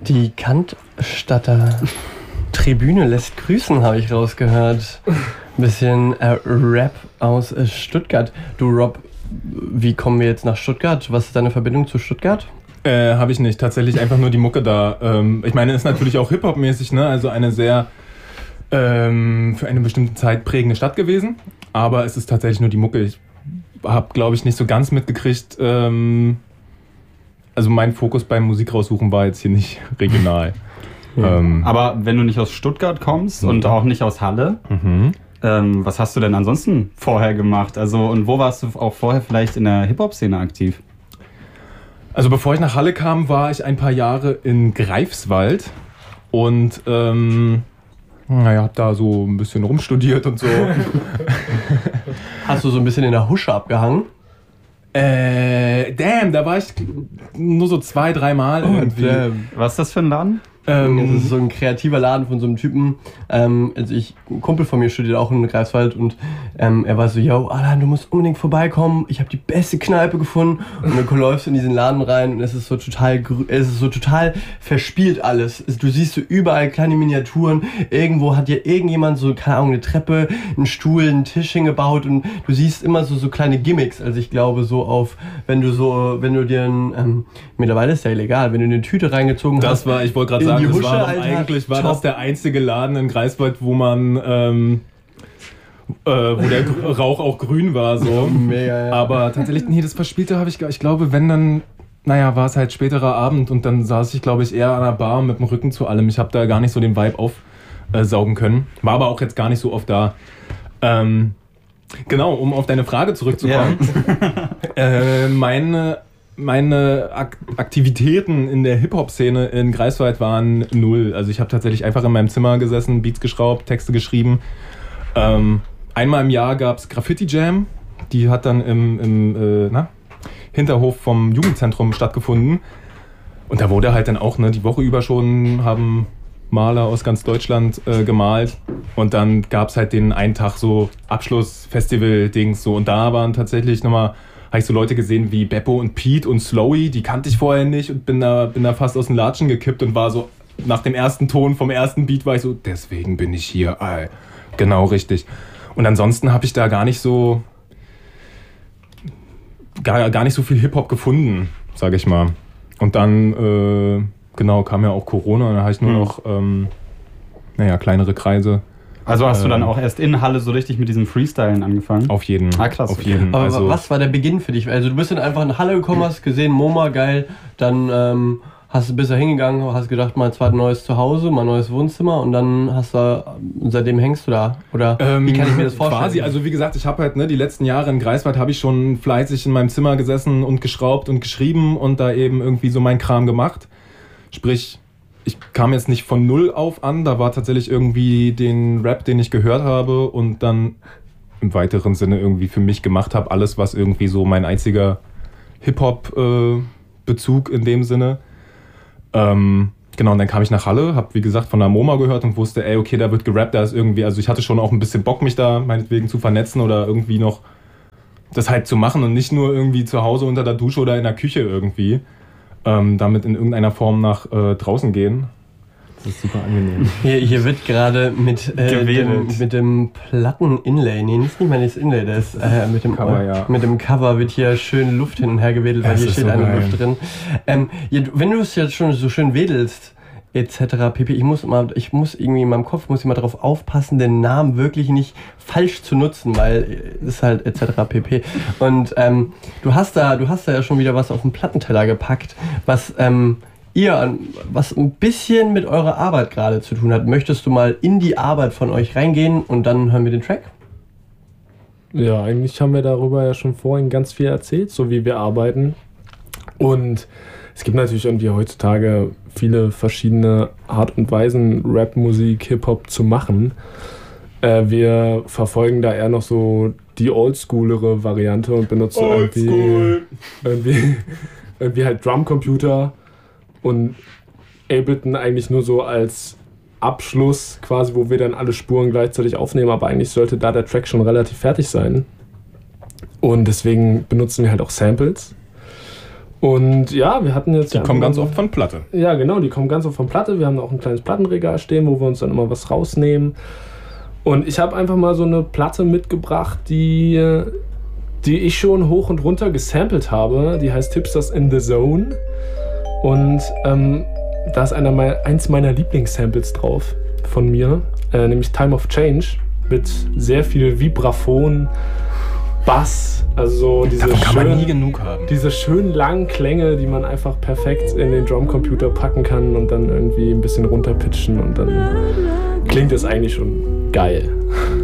Die Cannstatter Tribüne lässt grüßen, habe ich rausgehört. Ein bisschen Rap aus Stuttgart. Du Rob, wie kommen wir jetzt nach Stuttgart? Was ist deine Verbindung zu Stuttgart? Habe ich nicht. Tatsächlich einfach nur die Mucke da. Ich meine, ist natürlich auch Hip-Hop-mäßig, ne? Also eine sehr für eine bestimmte Zeit prägende Stadt gewesen. Aber es ist tatsächlich nur die Mucke. Ich habe, glaube ich, nicht so ganz mitgekriegt. Also mein Fokus beim Musik raussuchen war jetzt hier nicht regional. Ja. Aber wenn du nicht aus Stuttgart kommst und auch nicht aus Halle, was hast du denn ansonsten vorher gemacht? Also und wo warst du auch vorher vielleicht in der Hip-Hop-Szene aktiv? Also bevor ich nach Halle kam, war ich ein paar Jahre in Greifswald und hab da so ein bisschen rumstudiert und so. Hast du so ein bisschen in der Husche abgehangen? Da war ich nur so 2-3 Mal irgendwie. Was ist das für ein Laden? Das ist so ein kreativer Laden von so einem Typen. Ein Kumpel von mir studiert auch in Greifswald und er war so, yo, Alan, du musst unbedingt vorbeikommen, ich habe die beste Kneipe gefunden. Und dann läufst du in diesen Laden rein und es ist so total verspielt alles. Du siehst so überall kleine Miniaturen, irgendwo hat dir irgendjemand so, keine Ahnung, eine Treppe, einen Stuhl, einen Tisch hingebaut und du siehst immer so kleine Gimmicks. Also ich glaube so wenn du dir mittlerweile ist ja illegal, wenn du eine Tüte reingezogen hast. Ich wollte gerade sagen, Husche, eigentlich war das der einzige Laden in Greifswald, wo man wo der Rauch auch grün war. So. Mega, ja. Aber tatsächlich, das Verspielte habe ich glaube, wenn dann, war es halt späterer Abend und dann saß ich, glaube ich, eher an der Bar mit dem Rücken zu allem. Ich habe da gar nicht so den Vibe aufsaugen können. War aber auch jetzt gar nicht so oft da. Genau, um auf deine Frage zurückzukommen. Ja. Meine Aktivitäten in der Hip-Hop-Szene in Greifswald waren 0. Also ich habe tatsächlich einfach in meinem Zimmer gesessen, Beats geschraubt, Texte geschrieben. Einmal im Jahr gab es Graffiti Jam. Die hat dann im Hinterhof vom Jugendzentrum stattgefunden. Und da wurde halt dann auch die Woche über schon haben Maler aus ganz Deutschland gemalt. Und dann gab es halt den einen Tag so Abschlussfestival-Dings so. Und da waren tatsächlich habe ich so Leute gesehen wie Beppo und Pete und Slowy, die kannte ich vorher nicht und bin da fast aus den Latschen gekippt und war so, nach dem ersten Ton vom ersten Beat war ich so, deswegen bin ich hier, genau richtig. Und ansonsten habe ich da gar nicht so viel Hip-Hop gefunden, sage ich mal. Und dann, kam ja auch Corona und dann habe ich nur noch, kleinere Kreise. Also hast du dann auch erst in Halle so richtig mit diesem Freestylen angefangen? Auf jeden. Krass. Auf jeden. Aber was war der Beginn für dich? Also du bist dann einfach in Halle gekommen, hast gesehen, MoMA, geil, dann bist du hingegangen, hast gedacht, mal zwar ein neues Zuhause, mal ein neues Wohnzimmer und dann seitdem hängst du da? Oder wie kann ich mir das vorstellen? Quasi, also wie gesagt, ich habe halt die letzten Jahre in Greifswald habe ich schon fleißig in meinem Zimmer gesessen und geschraubt und geschrieben und da eben irgendwie so meinen Kram gemacht. Sprich, ich kam jetzt nicht von null auf an, da war tatsächlich irgendwie den Rap, den ich gehört habe und dann im weiteren Sinne irgendwie für mich gemacht habe, alles was irgendwie so mein einziger Hip-Hop-Bezug in dem Sinne. Und dann kam ich nach Halle, habe wie gesagt von der MoMA gehört und wusste, okay, da wird gerappt, da ist irgendwie, also ich hatte schon auch ein bisschen Bock, mich da meinetwegen zu vernetzen oder irgendwie noch das halt zu machen und nicht nur irgendwie zu Hause unter der Dusche oder in der Küche irgendwie. Damit in irgendeiner Form nach draußen gehen. Das ist super angenehm. Hier wird gerade mit dem Platten-Inlay, nicht mal das Inlay, das mit dem Cover, mit dem Cover wird hier schön Luft hin und her gewedelt, weil hier steht so eine Luft drin. Wenn du es jetzt schon so schön wedelst, etc. pp. Ich muss irgendwie in meinem Kopf immer darauf aufpassen, den Namen wirklich nicht falsch zu nutzen, weil es ist halt etc. pp. Und du hast da ja schon wieder was auf den Plattenteller gepackt, was was ein bisschen mit eurer Arbeit gerade zu tun hat. Möchtest du mal in die Arbeit von euch reingehen und dann hören wir den Track? Ja, eigentlich haben wir darüber ja schon vorhin ganz viel erzählt, so wie wir arbeiten. Und es gibt natürlich irgendwie heutzutage viele verschiedene Art und Weisen, Rap-Musik, Hip-Hop zu machen. Wir verfolgen da eher noch so die oldschoolere Variante und benutzen irgendwie halt Drumcomputer und Ableton eigentlich nur so als Abschluss quasi, wo wir dann alle Spuren gleichzeitig aufnehmen, aber eigentlich sollte da der Track schon relativ fertig sein. Und deswegen benutzen wir halt auch Samples. Und ja, wir hatten jetzt... Die kommen ganz oft von Platte. Ja, genau, die kommen ganz oft von Platte. Wir haben auch ein kleines Plattenregal stehen, wo wir uns dann immer was rausnehmen. Und ich habe einfach mal so eine Platte mitgebracht, die ich schon hoch und runter gesampelt habe. Die heißt Hipsters in the Zone. Und da ist eins meiner Lieblingssamples drauf von mir, nämlich Time of Change, mit sehr viel Vibraphon, Bass, also diese schönen langen Klänge, die man einfach perfekt in den Drumcomputer packen kann und dann irgendwie ein bisschen runterpitchen und dann klingt es eigentlich schon geil.